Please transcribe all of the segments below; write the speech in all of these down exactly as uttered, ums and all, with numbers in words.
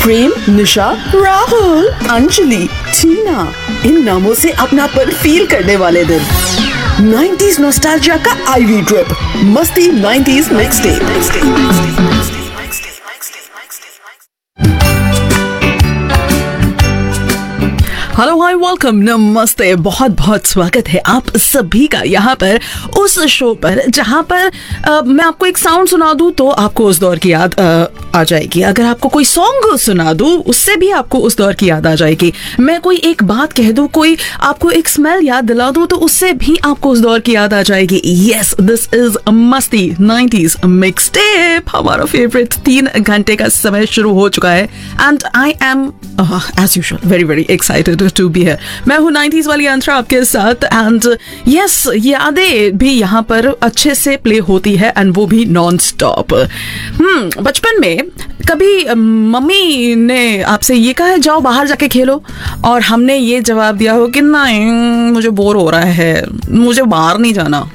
प्रेम, निशा, राहुल, अंजलि, टीना, इन नामों से अपनापन फील करने वाले दिन। नाइंटीज़ नॉस्टैल्जिया का आईवी ट्रिप, मस्ती nineties mix day. Hello hi welcome, नमस्ते, बहुत बहुत स्वागत है आप सभी का यहाँ पर उस शो पर जहाँ पर आ, मैं आपको एक साउंड सुना दूँ तो आपको उस दौर की याद आ, आ जाएगी। अगर आपको कोई सॉन्ग सुना दूँ उससे भी आपको उस दौर की याद आ जाएगी। मैं कोई एक बात कह दूँ, कोई आपको एक स्मेल याद दिला दूँ तो उससे भी आपको उस दौर की याद आ जाएगी। यस, दिस इज मस्ती नाइंटीज़ मिक्स टेप। हमारा फेवरेट तीन घंटे का समय शुरू हो चुका है and I am as usual very very excited to be है। मैं हूँ नाइंटीज़ वाली अंतरा आपके साथ एंड यस, यादें भी यहाँ पर अच्छे से प्ले होती है एंड वो भी नॉन स्टॉप। हम्म बचपन में कभी मम्मी ने आपसे ये कहा है जाओ बाहर जाके खेलो, और हमने ये जवाब दिया हो कि नहीं मुझे बोर हो रहा है, मुझे बाहर नहीं जाना।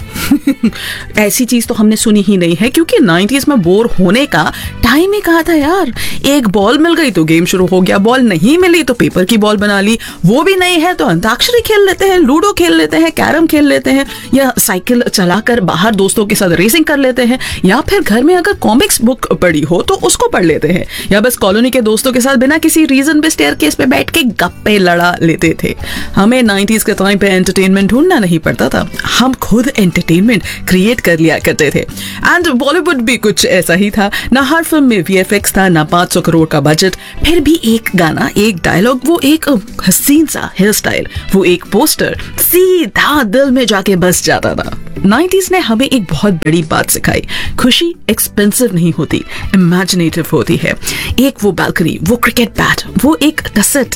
ऐसी चीज तो हमने सुनी ही नहीं है, क्योंकि नाइंटीज़ में बोर होने का टाइम ही कहा था यार। एक बॉल मिल गई तो गेम शुरू हो गया, बॉल नहीं मिली तो पेपर की बॉल बना ली, वो भी नहीं है तो अंताक्षरी खेल लेते हैं, लूडो खेल लेते हैं, कैरम खेल लेते हैं, या साइकिल चलाकर बाहर दोस्तों के साथ रेसिंग कर लेते हैं, या फिर घर में अगर कॉमिक्स बुक पड़ी हो तो उसको पढ़ लेते हैं, या बस कॉलोनी के दोस्तों के साथ बिना किसी रीजन पे स्टेयरकेस पे बैठ के गप्पे लड़ा लेते थे। हमें नाइंटीज़ के टाइम पे एंटरटेनमेंट ढूंढना नहीं पड़ता था, हम खुद एंटरटेनमेंट क्रिएट कर लिया करते थे। एंड बॉलीवुड भी कुछ ऐसा ही था, ना हर फिल्म में वीएफएक्स था, ना पाँच सौ करोड़ का बजट, फिर भी एक गाना, एक डायलॉग, वो एक हसीन सा हेयर स्टाइल, वो एक पोस्टर सीधा दिल में जाके बस जाता था। नाइंटीज़ ने हमें एक बहुत बड़ी बात सिखाई, खुशी एक्सपेंसिव नहीं होती, इमेजिनेटिव होती है। एक वो बालकनी, वो क्रिकेट बैट, वो एक कैसेट,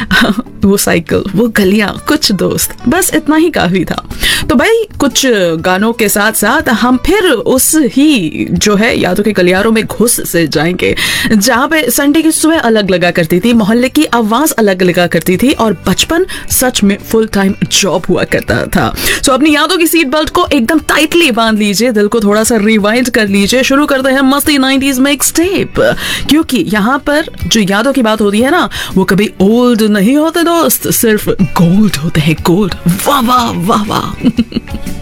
वो साइकिल, वो गलियां, कुछ दोस्त, बस इतना ही काफी था। तो भाई कुछ गानों के साथ साथ हम फिर उस ही जो है यादों के गलियारों में घुस से जाएंगे, जहाँ पे संडे की सुबह अलग लगा करती थी, मोहल्ले की आवाज अलग लगा करती थी, और बचपन सच में फुल टाइम जॉब हुआ करता था। सो अपनी यादों की सीट बेल्ट को एकदम टाइटली बांध लीजिए, दिल को थोड़ा सा रिवाइंड कर लीजिए, शुरू करते हैं मस्ती नाइंटीज़ मिक्स टेप। क्योंकि यहाँ पर जो यादों की बात होती है ना, वो कभी ओल्ड नहीं होते दोस्त, सिर्फ गोल्ड होते हैं, गोल्ड। वाह वाह वाह वाह।